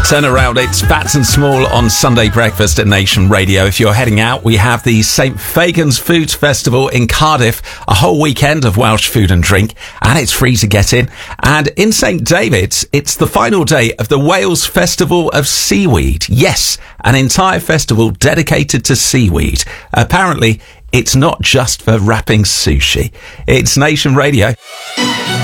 Turn around, it's Fats and Small on Sunday breakfast at Nation Radio. If you're heading out, we have the St Fagans Food Festival in Cardiff, a whole weekend of Welsh food and drink, and it's free to get in. And in St David's, it's the final day of the Wales Festival of Seaweed. Yes, an entire festival dedicated to seaweed. Apparently, it's not just for wrapping sushi. It's Nation Radio.